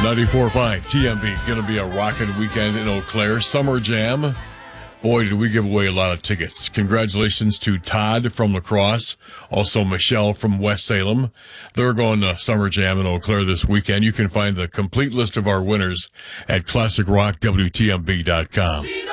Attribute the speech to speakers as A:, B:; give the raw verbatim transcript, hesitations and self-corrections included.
A: ninety-four point five T M B. Going to be a rocking weekend in Eau Claire. Summer Jam. Boy, did we give away a lot of tickets. Congratulations to Todd from La Crosse. Also Michelle from West Salem. They're going to Summer Jam in Eau Claire this weekend. You can find the complete list of our winners at classic rock w t m b dot com.